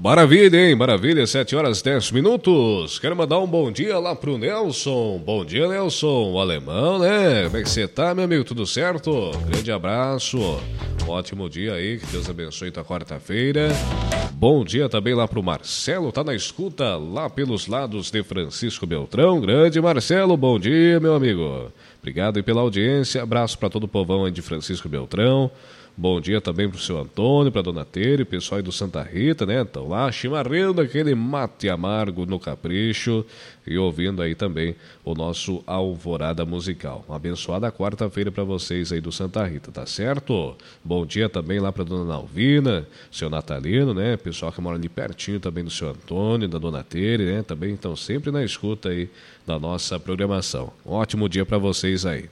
Maravilha, hein? Maravilha, 7 horas 10 minutos. Quero mandar um bom dia lá pro Nelson. Bom dia, Nelson. O alemão, né? Como é que você tá, meu amigo? Tudo certo? Grande abraço. Um ótimo dia aí. Que Deus abençoe tua quarta-feira. Bom dia também lá pro Marcelo. Tá na escuta lá pelos lados de Francisco Beltrão. Grande Marcelo, bom dia, meu amigo. Obrigado aí pela audiência. Abraço para todo o povão aí de Francisco Beltrão. Bom dia também pro seu Antônio, pra dona Tere, pessoal aí do Santa Rita, né? Estão lá chimarrando aquele mate amargo no capricho e ouvindo aí também o nosso Alvorada Musical. Uma abençoada quarta-feira pra vocês aí do Santa Rita, tá certo? Bom dia também lá pra dona Alvina, seu Natalino, né? Pessoal que mora ali pertinho também do seu Antônio, da dona Tere, né? Também estão sempre na escuta aí da nossa programação. Um ótimo dia pra vocês aí.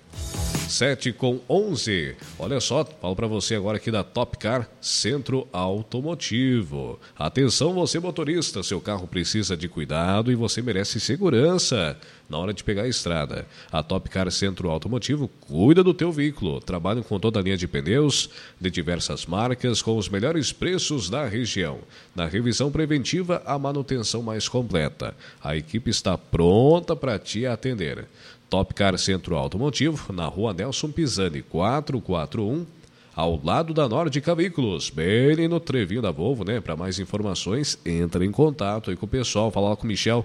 7h11. Olha só, falo para você agora aqui da Top Car Centro Automotivo. Atenção você motorista, seu carro precisa de cuidado e você merece segurança na hora de pegar a estrada. A Top Car Centro Automotivo cuida do teu veículo. Trabalham com toda a linha de pneus de diversas marcas com os melhores preços da região. Na revisão preventiva, a manutenção mais completa. A equipe está pronta para te atender. Top Car Centro Automotivo, na rua Nelson Pisani, 441, ao lado da Nórdica Veículos, bem no trevinho da Volvo, né? Para mais informações, entra em contato aí com o pessoal, fala lá com o Michel,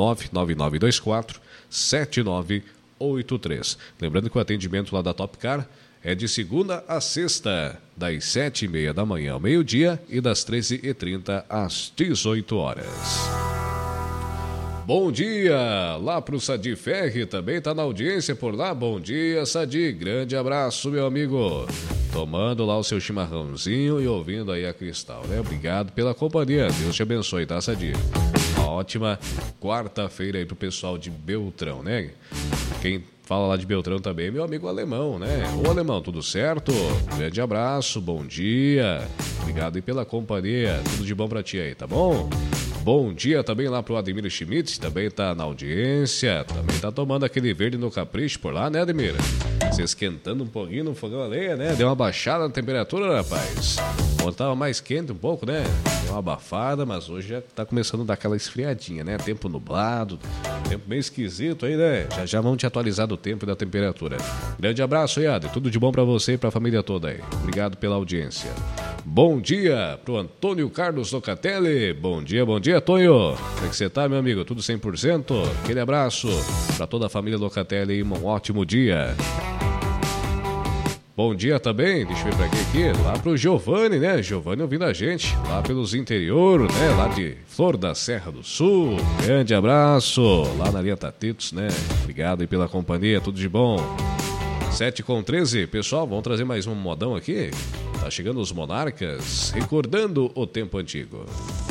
99924-7983. Lembrando que o atendimento lá da Top Car é de segunda a sexta, das 7h30 da manhã ao meio-dia e das 13h30 às 18 horas. Bom dia, lá pro Sadi Ferri, também tá na audiência por lá. Bom dia, Sadi, grande abraço, meu amigo. Tomando lá o seu chimarrãozinho e ouvindo aí a Cristal, né? Obrigado pela companhia, Deus te abençoe, tá, Sadi? Uma ótima quarta-feira aí pro pessoal de Beltrão, né? Quem fala lá de Beltrão também é meu amigo Alemão, né? Ô, Alemão, tudo certo? Grande abraço, bom dia. Obrigado aí pela companhia, tudo de bom pra ti aí, tá bom? Bom dia também lá pro Ademir Schmidt, também tá na audiência, também tá tomando aquele verde no capricho por lá, né, Ademir? Se esquentando um pouquinho no fogão a lenha, né? Deu uma baixada na temperatura, rapaz. Ontem tava mais quente um pouco, né? Deu uma abafada, mas hoje já tá começando a dar aquela esfriadinha, né? Tempo nublado, tempo meio esquisito aí, né? Já vão te atualizar do tempo e da temperatura. Grande abraço aí, Ade. Tudo de bom pra você e pra família toda aí. Obrigado pela audiência. Bom dia pro Antônio Carlos Locatelli. Bom dia, Tonho. Como é que você tá, meu amigo? Tudo 100%? Aquele abraço pra toda a família Locatelli e um ótimo dia. Bom dia também, deixa eu ver pra aqui, lá pro Giovanni, né? Giovanni ouvindo a gente, lá pelos interior, né? Lá de Flor da Serra do Sul. Grande abraço, lá na linha Tatitos, né? Obrigado aí pela companhia, tudo de bom. 7h13, pessoal, vamos trazer mais um modão aqui. Tá chegando os Monarcas, recordando o tempo antigo.